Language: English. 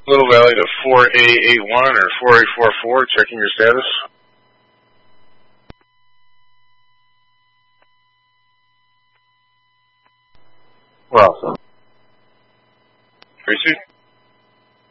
Little Valley to 4A81 or 4A44, checking your status. We're awesome. Receive.